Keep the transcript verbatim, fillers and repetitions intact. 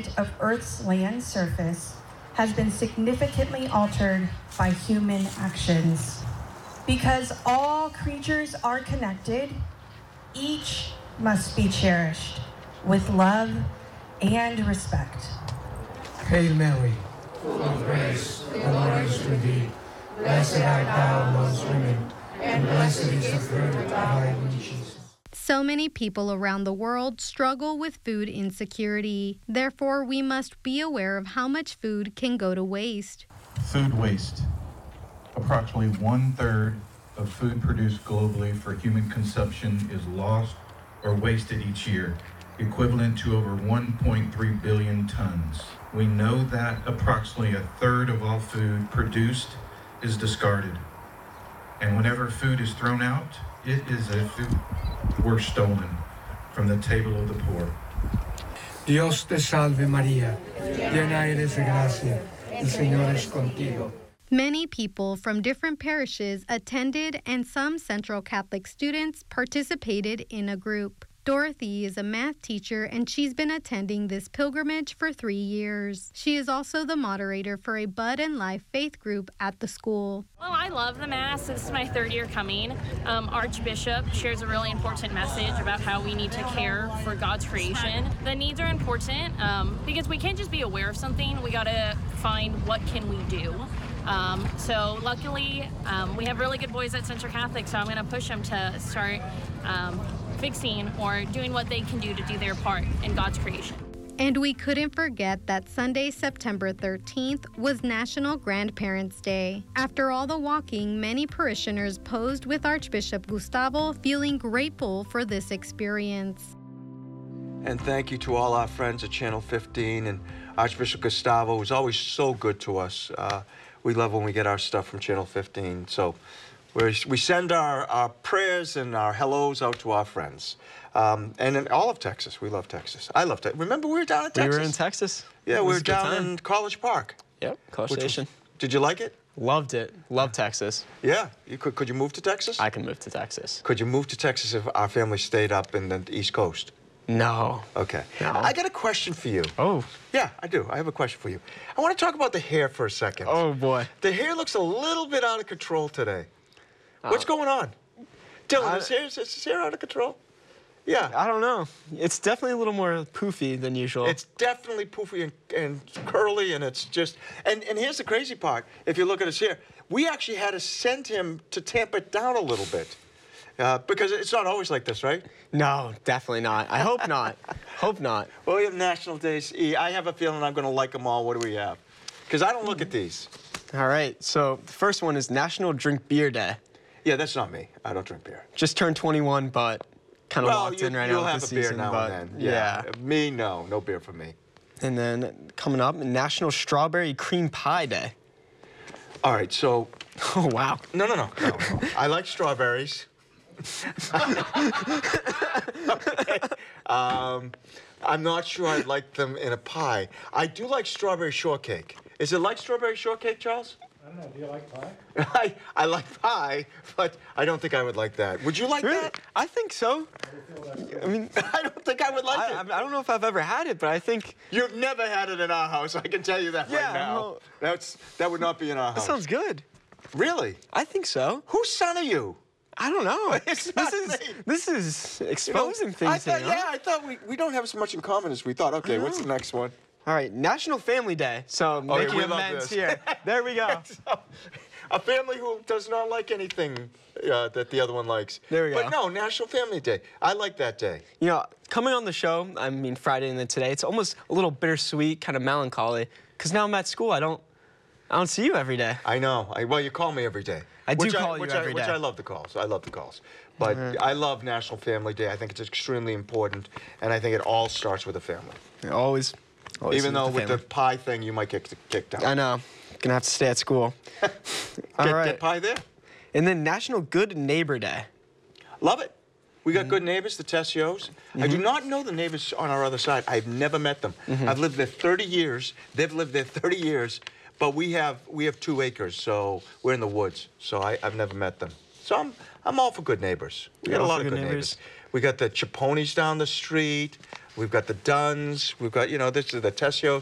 percent of Earth's land surface has been significantly altered by human actions. Because all creatures are connected, each must be cherished with love and respect. Hail Mary, full of grace, the Lord is with thee. Blessed art thou amongst women, and blessed is the fruit of thy womb, Jesus. So many people around the world struggle with food insecurity. Therefore, we must be aware of how much food can go to waste. Food waste. Approximately one-third of food produced globally for human consumption is lost or wasted each year, equivalent to over one point three billion tons. We know that approximately a third of all food produced is discarded. And whenever food is thrown out, it is as if it were stolen from the table of the poor. Dios te salve María, llena eres de gracia, el Señor es contigo. Many people from different parishes attended, and some Central Catholic students participated in a group. Dorothy is a math teacher, and she's been attending this pilgrimage for three years. She is also the moderator for a Bud and Life faith group at the school. Well, I love the Mass. This is my third year coming. Um, Archbishop shares a really important message about how we need to care for God's creation. The needs are important um, because we can't just be aware of something. We got to find what can we do. Um, so luckily, um, we have really good boys at Central Catholic, so I'm going to push them to start um, fixing or doing what they can do to do their part in God's creation. And we couldn't forget that Sunday, September thirteenth, was National Grandparents' Day. After all the walking, many parishioners posed with Archbishop Gustavo, feeling grateful for this experience. And thank you to all our friends at Channel fifteen and Archbishop Gustavo, who's always so good to us. Uh, we love when we get our stuff from Channel fifteen. So we're, we send our, our prayers and our hellos out to our friends. Um, and in all of Texas. We love Texas. I love Texas. Remember we were down in Texas? We were in Texas. Yeah, It we was were a good down time. in College Park. Yep, College Which was- Station. Did you like it? Loved it. Loved Texas. Yeah. You could, could you move to Texas? I can move to Texas. Could you move to Texas if our family stayed up in the East Coast? No. Okay. No. I got a question for you. Oh. Yeah, I do. I have a question for you. I want to talk about the hair for a second. Oh, boy. The hair looks a little bit out of control today. What's Oh. going on? Dylan, I- is, hair, is his hair out of control? Yeah. I don't know. It's definitely a little more poofy than usual. It's definitely poofy and, and curly, and it's just... And, and here's the crazy part. If you look at his hair, we actually had to send him to tamp it down a little bit. Uh, because it's not always like this, right? No, definitely not. I hope not. Hope not. Well, we have National Days. E. I have a feeling I'm going to like them all. What do we have? Because I don't look at these. All right, so the first one is National Drink Beer Day. Yeah, that's not me. I don't drink beer. Just turned twenty-one, but kind of Well, locked you, in right you'll now have with a the beer season. now but and then. Yeah. Me, no. No beer for me. And then coming up, National Strawberry Cream Pie Day. All right, so... Oh, wow. No, no, no. no. I like strawberries. Okay. Um, I'm not sure I'd like them in a pie. I do like strawberry shortcake. Is it like strawberry shortcake, Charles? I don't know. Do you like pie? I, I like pie, but I don't think I would like that. Would you like Really? that? I think so. I mean, I don't think I would like I, it. I I don't know if I've ever had it, but I think You've never had it in our house. I can tell you that Yeah, right now. no. That's that would not be in our that house. sounds good. Really? I think so. Whose son are you? I don't know. It's this not is me. this is You know, exposing I things thought, here. huh? yeah, I thought we, we don't have as much in common as we thought. Okay, what's the next one? All right, National Family Day. So making we love amends this. here. There we go. So, a family who does not like anything uh, that the other one likes. There we But go. no, National Family Day. I like that day. You know, coming on the show, I mean Friday and then today, it's almost a little bittersweet, kind of melancholy, because now I'm at school. I don't, I don't see you every day. I know. I, well, you call me every day. I do which call I, you which every I, Which day. I love the calls. I love the calls. But I love National Family Day. I think it's extremely important, and I think it all starts with a family. Always. always Even though with the family. pie thing, you might get kicked out. I know. Gonna have to stay at school. All Get, right. get pie there. And then National Good Neighbor Day. Love it. We Mm-hmm. got good neighbors, the Tessios. I do not know the neighbors on our other side. I've never met them. Mm-hmm. I've lived there thirty years. They've lived there thirty years. But we have we have two acres, so we're in the woods. So I, I've never met them. So I'm I'm all for good neighbors. We You're got a all lot for of good good neighbors. neighbors. We got the Chiponis down the street. we've got the Duns, we've got, you know, this is the Tessios.